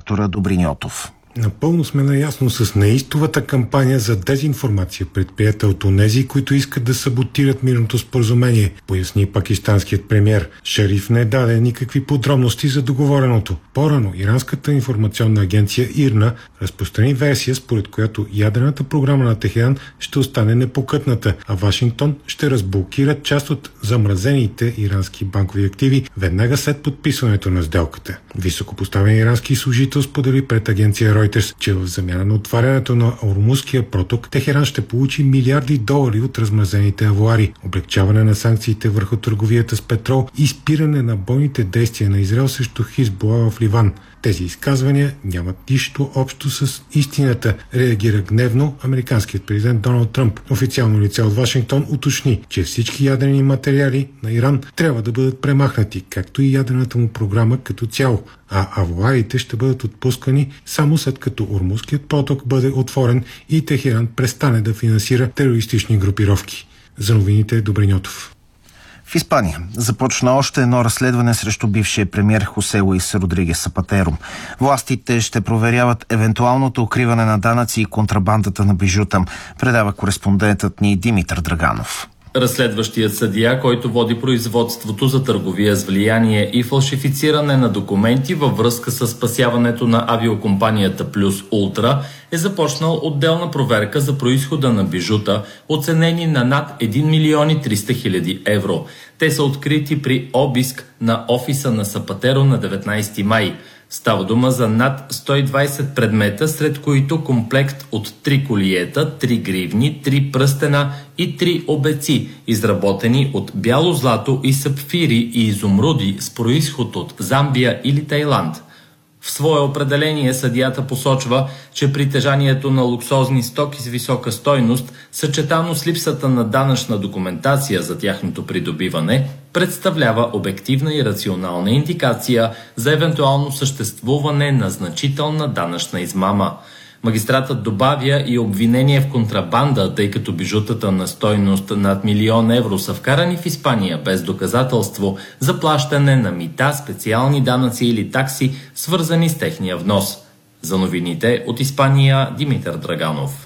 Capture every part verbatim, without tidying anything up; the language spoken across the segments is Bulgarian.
доктора Добриньотов. Напълно сме наясно с неистовата кампания за дезинформация, предприета от онези, които искат да саботират мирното споразумение, поясни пакистанският премиер. Шериф не даде никакви подробности за договореното. По-рано иранската информационна агенция ИРНА разпространи версия, според която ядрената програма на Техеран ще остане непокътната, а Вашингтон ще разблокира част от замразените ирански банкови активи веднага след подписването на сделката. Високопоставен ирански служител сподели пред агенция Reuters, че в замяна на отварянето на Ормузския проток, Техеран ще получи милиарди долари от размразените авуари, облегчаване на санкциите върху търговията с петрол и спиране на бойните действия на Израел срещу Хизбула в Ливан. Тези изказвания нямат нищо общо с истината, реагира гневно американският президент Доналд Тръмп. Официално лице от Вашингтон уточни, че всички ядрени материали на Иран трябва да бъдат премахнати, както и ядрената му програма като цяло, а авуарите ще бъдат отпускани само след като Ормузският поток бъде отворен и Техеран престане да финансира терористични групировки. За новините Добриньотов. В Испания започна още едно разследване срещу бившия премиер Хосе Луис Родригес Запатеро. Властите ще проверяват евентуалното укриване на данъци и контрабандата на бижута, предава кореспондентът ни Димитър Драганов. Разследващият съдия, който води производството за търговия с влияние и фалшифициране на документи във връзка с спасяването на авиокомпанията Плюс Ултра, е започнал отделна проверка за произхода на бижута, оценени на над един милион и триста хиляди евро. Те са открити при обиск на офиса на Запатеро на деветнайсети май. Става дума за над сто и двайсет предмета, сред които комплект от три колиета, три гривни, три пръстена и три обеци, изработени от бяло злато и сапфири и изумруди с произход от Замбия или Тайланд. В свое определение съдията посочва, че притежанието на луксозни стоки с висока стойност, съчетано с липсата на данъчна документация за тяхното придобиване, представлява обективна и рационална индикация за евентуално съществуване на значителна данъчна измама. Магистратът добавя и обвинение в контрабанда, тъй като бижутата на стойност над милион евро са вкарани в Испания без доказателство за плащане на мита, специални данъци или такси, свързани с техния внос. За новините от Испания Димитър Драганов.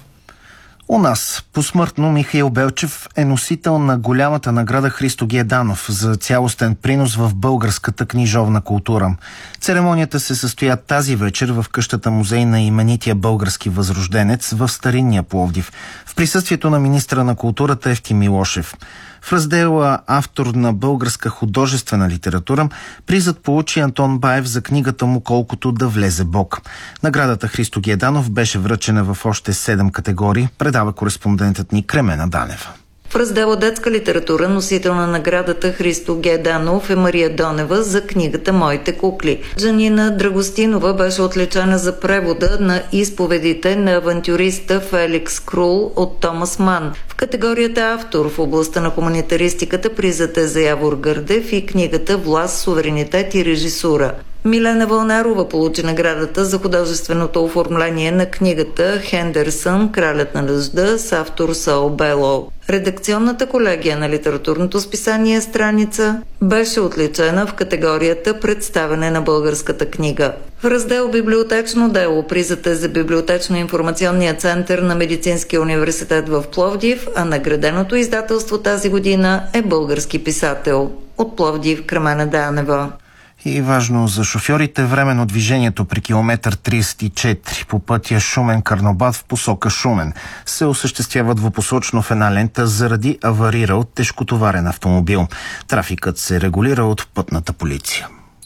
У нас посмъртно Михаил Белчев е носител на голямата награда Христо Геданов за цялостен принос в българската книжовна култура. Церемонията се състоя тази вечер в къщата музей на именития български възрожденец в старинния Пловдив, в присъствието на министра на културата Евтим Милошев. В раздела «Автор на българска художествена литература» призът получи Антон Баев за книгата му «Колкото да влезе Бог». Наградата Христо Геданов беше връчена в още седем категории, предава кореспондентът ни Кремена Данева. В раздела детска литература носител на наградата Христо Геданов е Мария Донева за книгата «Моите кукли». Джанина Драгостинова беше отличена за превода на изповедите на авантюриста Феликс Крул от Томас Ман. В категорията «Автор» в областта на хуманитаристиката призът е за Явор Гърдев и книгата «Власт, суверенитет и режисура». Милена Вълнарова получи наградата за художественото оформление на книгата «Хендерсън, кралят на дъжда» с автор Сао Бело. Редакционната колегия на литературното списание «Страница» беше отличена в категорията «Представяне на българската книга». В раздел «Библиотечно дело» призът е за библиотечно-информационния център на Медицинския университет в Пловдив, а награденото издателство тази година е български писател. От Пловдив Кремена Данева. И важно за шофьорите, временно движението при километър трийсет и четири по пътя Шумен-Карнобат в посока Шумен се осъществява двупосочно в една лента заради аварирал тежкотоварен автомобил. Трафикът се регулира от пътната полиция.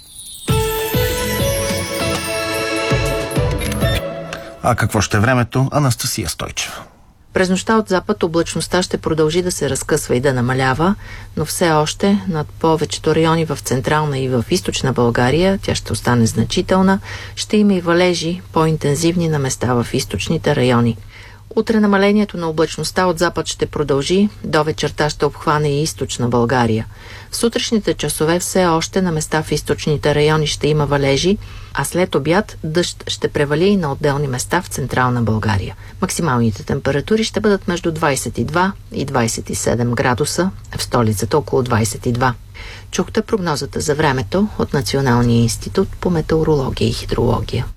А какво ще е времето? Анастасия Стойчева. През нощта от запад облачността ще продължи да се разкъсва и да намалява, но все още над повечето райони в централна и в източна България тя ще остане значителна. Ще има и валежи, по-интензивни на места в източните райони. Утре намалението на облачността от запад ще продължи, до вечерта ще обхване и източна България. В сутрешните часове все още на места в източните райони ще има валежи, а след обяд дъжд ще превали и на отделни места в централна България. Максималните температури ще бъдат между двайсет и два и двайсет и седем градуса, в столицата около двайсет и два. Чухте прогнозата за времето от Националния институт по метеорология и хидрология.